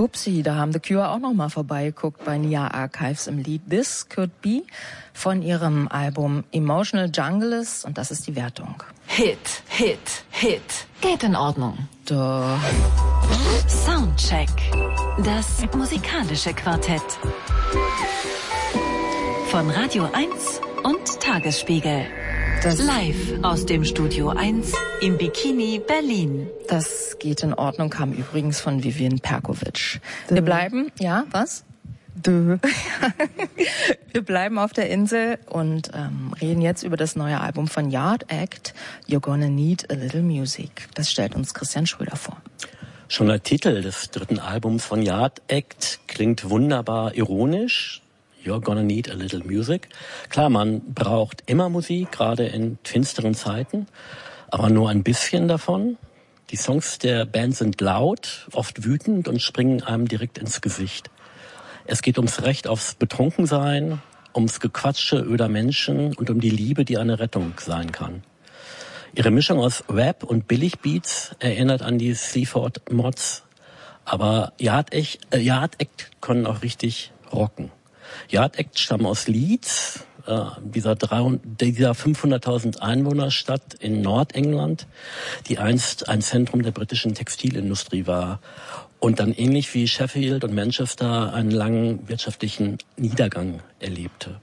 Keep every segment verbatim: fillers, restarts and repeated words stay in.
Upsi, da haben The Cure auch noch mal vorbeigeguckt bei Nia Archives im Lied This Could Be von ihrem Album Emotional Junglist, und das ist die Wertung. Hit, Hit, Hit. Geht in Ordnung. Da. Soundcheck. Das musikalische Quartett. Von Radio eins und Tagesspiegel. Das Live aus dem Studio eins im Bikini Berlin. Das geht in Ordnung, kam übrigens von Vivian Perkovic. Wir bleiben, ja, was? Dö. Wir bleiben auf der Insel und ähm, reden jetzt über das neue Album von Yard Act, You're Gonna Need a Little Music. Das stellt uns Christian Schröder vor. Schon der Titel des dritten Albums von Yard Act klingt wunderbar ironisch. You're gonna need a little music. Klar, man braucht immer Musik, gerade in finsteren Zeiten, aber nur ein bisschen davon. Die Songs der Band sind laut, oft wütend und springen einem direkt ins Gesicht. Es geht ums Recht aufs Betrunkensein, ums Gequatsche öder Menschen und um die Liebe, die eine Rettung sein kann. Ihre Mischung aus Rap und Billigbeats erinnert an die Seaford Mods, aber Yard Act, äh, Yard Act können auch richtig rocken. Yard Act stammen aus Leeds, äh, dieser, dieser fünfhunderttausend Einwohnerstadt in Nordengland, die einst ein Zentrum der britischen Textilindustrie war und dann ähnlich wie Sheffield und Manchester einen langen wirtschaftlichen Niedergang erlebte.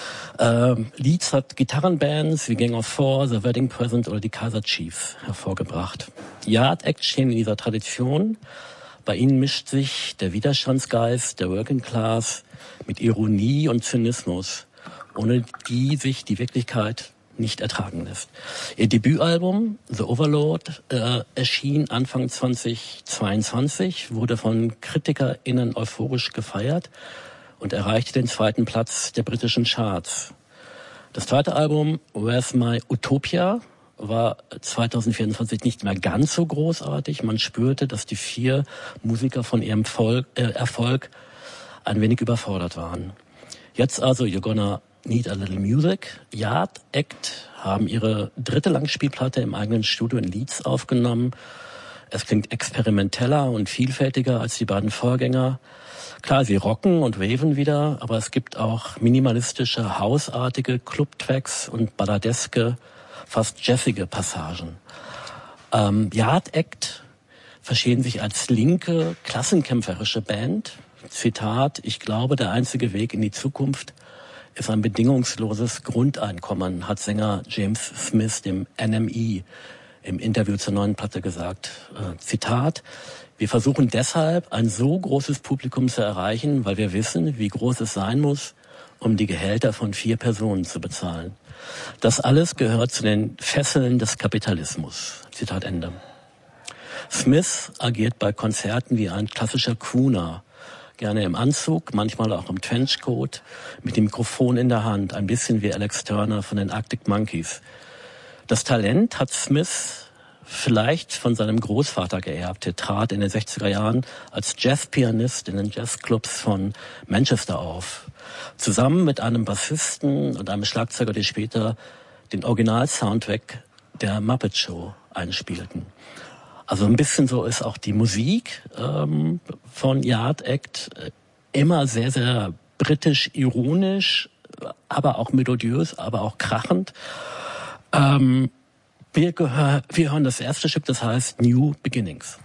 Äh, Leeds hat Gitarrenbands wie Gang of Four, The Wedding Present oder die Kaiser Chiefs hervorgebracht. Yard Act stehen in dieser Tradition. Bei ihnen mischt sich der Widerstandsgeist der Working Class mit Ironie und Zynismus, ohne die sich die Wirklichkeit nicht ertragen lässt. Ihr Debütalbum The Overload äh, erschien Anfang zweitausendzweiundzwanzig, wurde von KritikerInnen euphorisch gefeiert und erreichte den zweiten Platz der britischen Charts. Das zweite Album Where's My Utopia war zweitausendvierundzwanzig nicht mehr ganz so großartig. Man spürte, dass die vier Musiker von ihrem Volk, äh, Erfolg ein wenig überfordert waren. Jetzt also You're Gonna Need a Little Music. Yard Act haben ihre dritte Langspielplatte im eigenen Studio in Leeds aufgenommen. Es klingt experimenteller und vielfältiger als die beiden Vorgänger. Klar, sie rocken und waven wieder, aber es gibt auch minimalistische, hausartige Clubtracks und balladeske, fast jazzige Passagen. Ähm, Yard Act verstehen sich als linke, klassenkämpferische Band. Zitat, ich glaube, der einzige Weg in die Zukunft ist ein bedingungsloses Grundeinkommen, hat Sänger James Smith dem N M E im Interview zur neuen Platte gesagt. Äh, Zitat, wir versuchen deshalb, ein so großes Publikum zu erreichen, weil wir wissen, wie groß es sein muss, um die Gehälter von vier Personen zu bezahlen. Das alles gehört zu den Fesseln des Kapitalismus. Zitat Ende. Smith agiert bei Konzerten wie ein klassischer Crooner. Gerne im Anzug, manchmal auch im Trenchcoat, mit dem Mikrofon in der Hand, ein bisschen wie Alex Turner von den Arctic Monkeys. Das Talent hat Smith vielleicht von seinem Großvater geerbt. Er trat in den sechziger Jahren als Jazzpianist in den Jazzclubs von Manchester auf. Zusammen mit einem Bassisten und einem Schlagzeuger, die später den Original-Soundtrack der Muppet Show einspielten. Also ein bisschen so ist auch die Musik ähm, von Yard Act äh, immer sehr, sehr britisch, ironisch, aber auch melodiös, aber auch krachend. Ähm, wir, gehör, wir hören das erste Stück, das heißt New Beginnings.